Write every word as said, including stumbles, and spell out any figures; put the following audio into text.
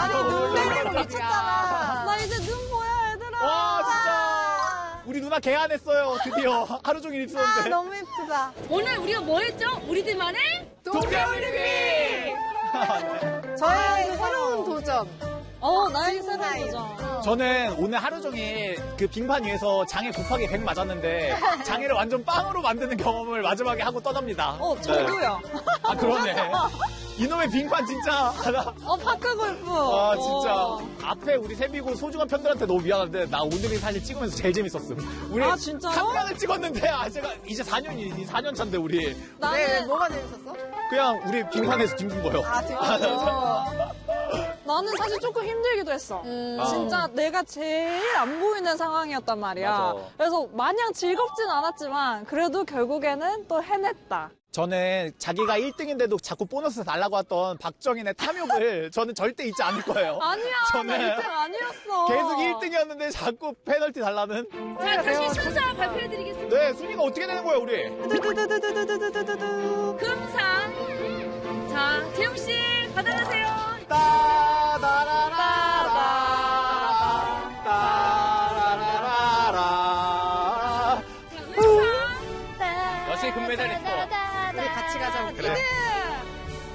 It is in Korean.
아니, 눈 내리고 미쳤잖아. 나 이제 눈 보여, 얘들아. 와, 진짜. 우리 누나 개안했어요, 드디어. 하루 종일 아, 있었는데. 너무 예쁘다. 오늘 우리가 뭐 했죠? 우리들만의 동계올림픽! 저의 새로운 도전. 어, 나의 나이. 새로운 도전. 저는 오늘 하루 종일 그 빙판 위에서 장에 곱하기 백 맞았는데 장애를 완전 빵으로 만드는 경험을 마지막에 하고 떠납니다. 어, 저도요. 아, 그러네. 이놈의 빙판 진짜. 어, 파크 골프. 아, 진짜. 어. 앞에 우리 세비고 소중한 팬들한테 너무 미안한데 나 오늘이 사실 찍으면서 제일 재밌었음. 우리 아, 진짜요? 삼 년을 찍었는데 아 제가 이제 사 년이 사 년 차인데 우리 나는 네, 뭐가 재밌었어? 그냥 우리 빙판에서 뒹군 거요. 아, 재밌었어. 나는 사실 조금 힘들기도 했어. 음. 진짜 내가 제일 안 보이는 상황이었단 말이야. 맞아. 그래서 마냥 즐겁진 않았지만 그래도 결국에는 또 해냈다. 저는 자기가 일 등인데도 자꾸 보너스 달라고 했던 박정인의 탐욕을 저는 절대 잊지 않을 거예요. 아니야, 저는 나 일 등 아니었어. 계속 일 등이었는데 자꾸 페널티 달라는. 자, 다시 순서 발표해드리겠습니다. 네, 순위가 어떻게 되는 거예요, 우리? 두두두두두두두두두. 금상. 자, 재용씨, 받아가세요. 따다라라라 따라라라라. 자, 은상. 역시 금메달리스트. 우리 같이 가자, 우리. 그래.